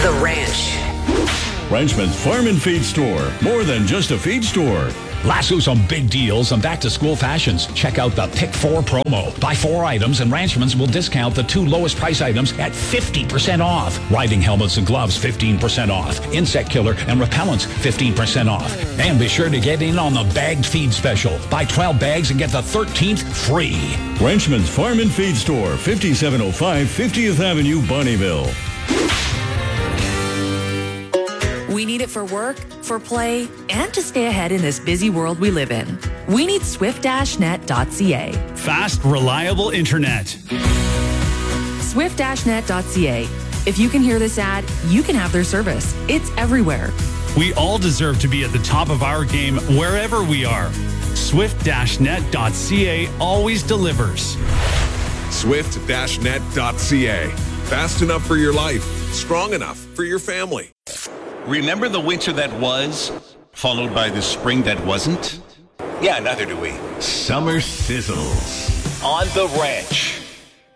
The Ranch. Ranchman's Farm and Feed Store. More than just a feed store. Lasso some big deals on back-to-school fashions. Check out the Pick 4 promo. Buy 4 items and Ranchman's will discount the 2 lowest price items at 50% off. Riding helmets and gloves, 15% off. Insect killer and repellents, 15% off. And be sure to get in on the bagged feed special. Buy 12 bags and get the 13th free. Ranchman's Farm and Feed Store, 5705 50th Avenue, Bonnieville. We need it for work, for play, and to stay ahead in this busy world we live in. We need swift-net.ca. Fast, reliable internet. Swift-net.ca. If you can hear this ad, you can have their service. It's everywhere. We all deserve to be at the top of our game wherever we are. Swift-net.ca always delivers. Swift-net.ca. Fast enough for your life, strong enough for your family. Remember the winter that was, followed by the spring that wasn't? Yeah, neither do we. Summer sizzles On the Ranch.